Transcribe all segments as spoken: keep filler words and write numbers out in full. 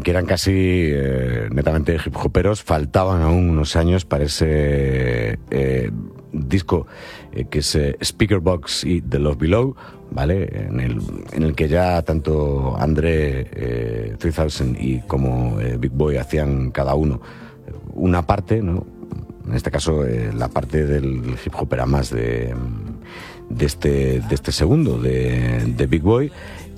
aunque eran casi eh, netamente hip hoperos, faltaban aún unos años para ese eh, disco eh, que es eh, Speakerboxx y The Love Below, ¿vale? En el, en el que ya tanto Andre eh, tres mil y como eh, Big Boi hacían cada uno una parte, ¿no? En este caso eh, la parte del hip hop era más de, de, este, de este segundo, de, de Big Boi.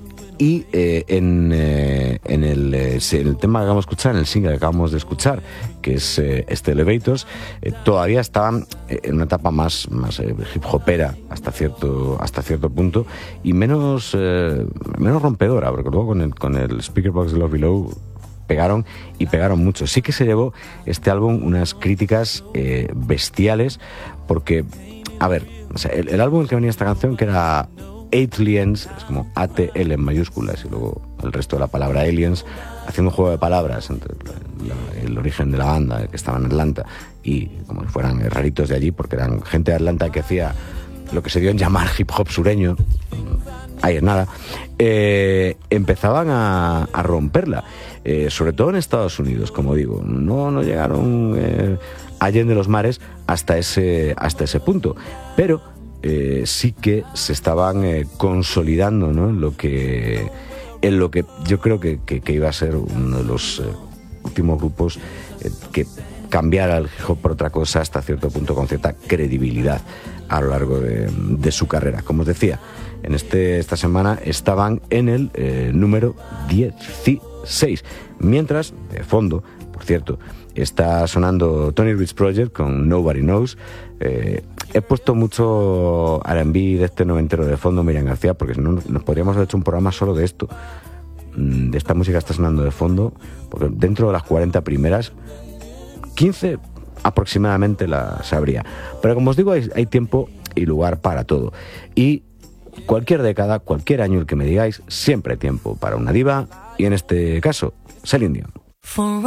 Y eh, en, eh, en el, eh, el tema que acabamos de escuchar, en el single que acabamos de escuchar, que es eh, este Elevators, eh, todavía estaban en una etapa más, más eh, hip hopera hasta cierto, hasta cierto punto y menos, eh, menos rompedora, porque luego con el, con el Speakerboxx de Love Below pegaron y pegaron mucho. Sí que se llevó este álbum unas críticas eh, bestiales, porque, a ver, o sea, el, el álbum en el que venía esta canción, que era Aliens, es como A T L en mayúsculas y luego el resto de la palabra Aliens, haciendo un juego de palabras entre la, la, el origen de la banda, que estaba en Atlanta, y como si fueran raritos de allí, porque eran gente de Atlanta que hacía lo que se dio en llamar hip hop sureño, ahí es nada, eh, empezaban a, a romperla, eh, sobre todo en Estados Unidos, como digo, no, no llegaron eh, allende los mares hasta ese, hasta ese punto, pero Eh, sí que se estaban eh, consolidando, ¿no? en lo que en lo que yo creo que, que, que iba a ser uno de los eh, últimos grupos eh, que cambiara el hip hop por otra cosa hasta cierto punto, con cierta credibilidad a lo largo de, de su carrera. Como os decía, en este esta semana estaban en el eh, número dieciséis, mientras de fondo, por cierto, está sonando Tony Rich Project con Nobody Knows. Eh, he puesto mucho R and B de este noventero de fondo, Miriam García, porque si no nos podríamos haber hecho un programa solo de esto, de esta música que está sonando de fondo, porque dentro de las cuarenta primeras, quince aproximadamente la sabría. Pero como os digo, hay, hay tiempo y lugar para todo. Y cualquier década, cualquier año el que me digáis, siempre hay tiempo para una diva, y en este caso, Celine Dion.